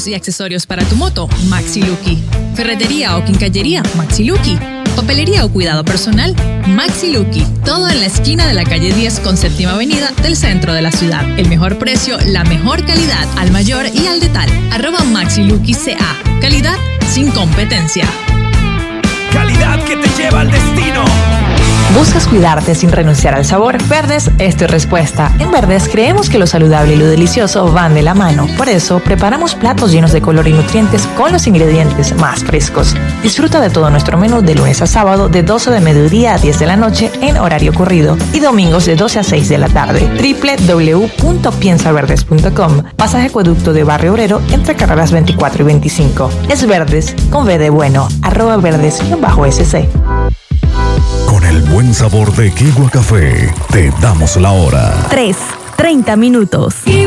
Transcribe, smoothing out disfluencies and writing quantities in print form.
repuestos y accesorios para tu moto, Maxi Lucky. Ferretería o quincallería, Maxi Lucky. Papelería o cuidado personal, Maxi Lucky. Todo en la esquina de la calle 10 con Séptima Avenida del centro de la ciudad. El mejor precio, la mejor calidad, al mayor y al detalle. @Maxi Lucky CA. Calidad sin competencia. Calidad que te lleva al destino. ¿Buscas cuidarte sin renunciar al sabor? Verdes es tu respuesta. En Verdes creemos que lo saludable y lo delicioso van de la mano. Por eso preparamos platos llenos de color y nutrientes con los ingredientes más frescos. Disfruta de todo nuestro menú de lunes a sábado de 12 de mediodía a 10 de la noche en horario corrido y domingos de 12 a 6 de la tarde. www.piensaverdes.com. Pasaje Acueducto de Barrio Obrero entre carreras 24 y 25. Es Verdes con V de bueno. @verdes_SC. Con el buen sabor de Kigua Café, te damos la hora. 3:30.